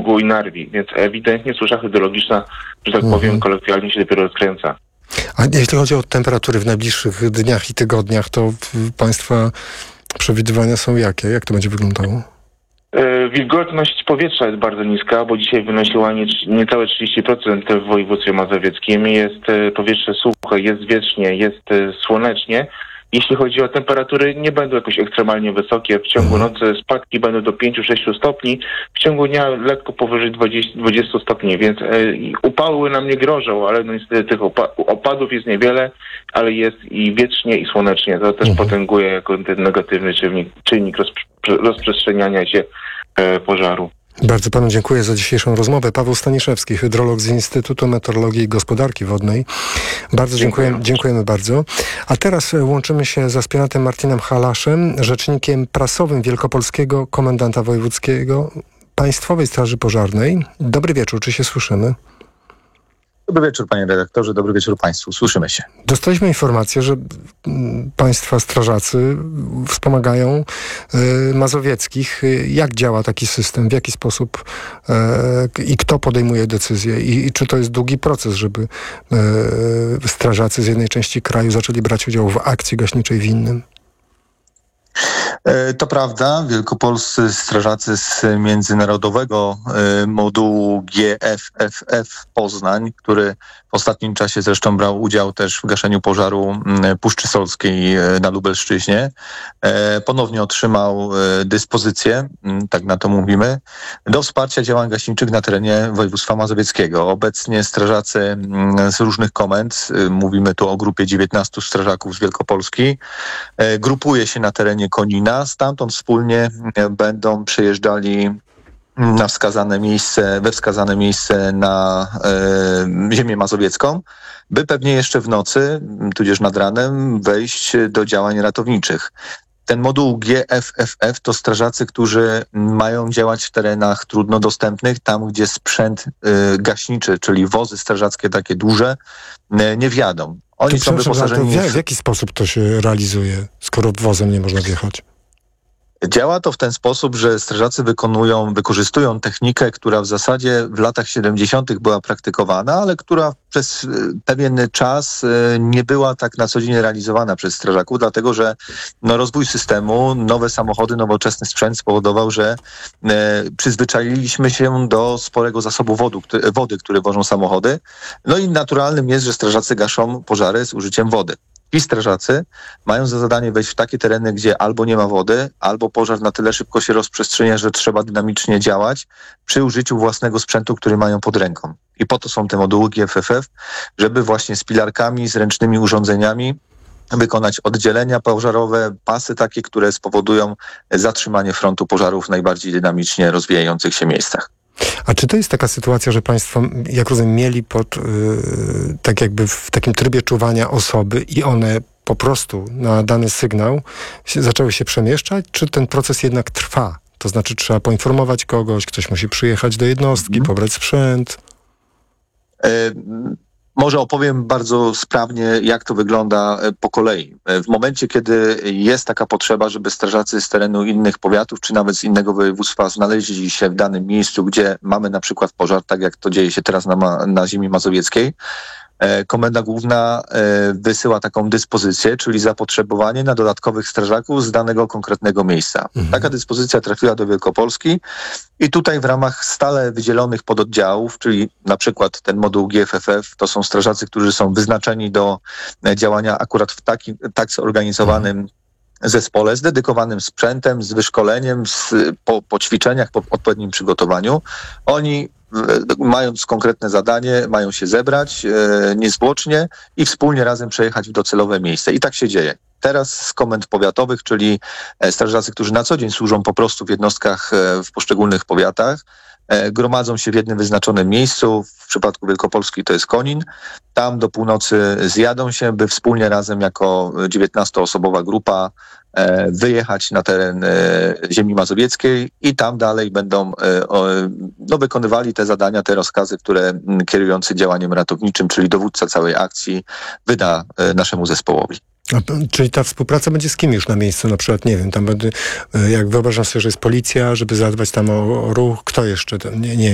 Bugu i Narwi, więc ewidentnie susza hydrologiczna, że tak powiem, kolokwialnie się dopiero rozkręca. A jeśli chodzi o temperatury w najbliższych dniach i tygodniach, to Państwa przewidywania są jakie? Jak to będzie wyglądało? Wilgotność powietrza jest bardzo niska, bo dzisiaj wynosiła niecałe 30% w województwie mazowieckim. Jest powietrze suche, jest wietrznie, jest słonecznie. Jeśli chodzi o temperatury, nie będą jakoś ekstremalnie wysokie. W ciągu nocy spadki będą do 5-6 stopni, w ciągu dnia lekko powyżej 20 stopni, więc upały nam nie grożą, ale no niestety tych opadów jest niewiele, ale jest i wietrznie, i słonecznie. To też potęguje jako ten negatywny czynnik rozprzestrzeniania się pożaru. Bardzo panu dziękuję za dzisiejszą rozmowę. Paweł Staniszewski, hydrolog z Instytutu Meteorologii i Gospodarki Wodnej. Bardzo dziękujemy bardzo. A teraz łączymy się z aspirantem Martinem Halaszem, rzecznikiem prasowym Wielkopolskiego Komendanta Wojewódzkiego Państwowej Straży Pożarnej. Dobry wieczór, czy się słyszymy? Dobry wieczór, panie redaktorze, dobry wieczór państwu. Słyszymy się. Dostaliśmy informację, że państwa strażacy wspomagają mazowieckich. Jak działa taki system? W jaki sposób i kto podejmuje decyzje? I czy to jest długi proces, żeby strażacy z jednej części kraju zaczęli brać udział w akcji gaśniczej w innym? To prawda, wielkopolscy strażacy z międzynarodowego modułu GFFF Poznań, który w ostatnim czasie zresztą brał udział też w gaszeniu pożaru Puszczy Solskiej na Lubelszczyźnie, ponownie otrzymał dyspozycję, tak na to mówimy, do wsparcia działań gaśniczych na terenie województwa mazowieckiego. Obecnie strażacy z różnych komend, mówimy tu o grupie 19 strażaków z Wielkopolski, grupuje się na terenie Konina. Stamtąd wspólnie będą przejeżdżali we wskazane miejsce na ziemię mazowiecką, by pewnie jeszcze w nocy, tudzież nad ranem, wejść do działań ratowniczych. Ten moduł GFFF to strażacy, którzy mają działać w terenach trudno dostępnych, tam gdzie sprzęt gaśniczy, czyli wozy strażackie takie duże, nie wjadą. Oni są wyposażeni... W jaki sposób to się realizuje, skoro wozem nie można wjechać? Działa to w ten sposób, że strażacy wykorzystują technikę, która w zasadzie w latach 70. była praktykowana, ale która przez pewien czas nie była tak na co dzień realizowana przez strażaków, dlatego że rozwój systemu, nowe samochody, nowoczesny sprzęt spowodował, że przyzwyczailiśmy się do sporego zasobu wody, który wożą samochody. No i naturalnym jest, że strażacy gaszą pożary z użyciem wody. Ci strażacy mają za zadanie wejść w takie tereny, gdzie albo nie ma wody, albo pożar na tyle szybko się rozprzestrzenia, że trzeba dynamicznie działać przy użyciu własnego sprzętu, który mają pod ręką. I po to są te moduły GFFF, żeby właśnie z pilarkami, z ręcznymi urządzeniami wykonać oddzielenia pożarowe, pasy takie, które spowodują zatrzymanie frontu pożarów w najbardziej dynamicznie rozwijających się miejscach. A czy to jest taka sytuacja, że państwo, jak rozumiem, mieli tak jakby w takim trybie czuwania osoby i one po prostu na dany sygnał zaczęły się przemieszczać, czy ten proces jednak trwa? To znaczy trzeba poinformować kogoś, ktoś musi przyjechać do jednostki, pobrać sprzęt? Może opowiem bardzo sprawnie, jak to wygląda po kolei. W momencie, kiedy jest taka potrzeba, żeby strażacy z terenu innych powiatów, czy nawet z innego województwa znaleźli się w danym miejscu, gdzie mamy na przykład pożar, tak jak to dzieje się teraz na ziemi mazowieckiej, Komenda Główna wysyła taką dyspozycję, czyli zapotrzebowanie na dodatkowych strażaków z danego konkretnego miejsca. Taka dyspozycja trafiła do Wielkopolski i tutaj w ramach stale wydzielonych pododdziałów, czyli na przykład ten moduł GFFF, to są strażacy, którzy są wyznaczeni do działania akurat w tak zorganizowanym zespole, z dedykowanym sprzętem, z wyszkoleniem, po ćwiczeniach, po odpowiednim przygotowaniu. Oni, mając konkretne zadanie, mają się zebrać niezwłocznie i wspólnie razem przejechać w docelowe miejsce. I tak się dzieje. Teraz z komend powiatowych, czyli strażacy, którzy na co dzień służą po prostu w jednostkach w poszczególnych powiatach, gromadzą się w jednym wyznaczonym miejscu. W przypadku Wielkopolski to jest Konin. Tam do północy zjadą się, by wspólnie razem jako 19-osobowa grupa wyjechać na teren ziemi mazowieckiej i tam dalej będą wykonywali te zadania, te rozkazy, które kierujący działaniem ratowniczym, czyli dowódca całej akcji, wyda naszemu zespołowi. Czyli ta współpraca będzie z kim już na miejscu? Na przykład, nie wiem, tam będzie, jak wyobrażam sobie, że jest policja, żeby zadbać tam o ruch, kto jeszcze? Nie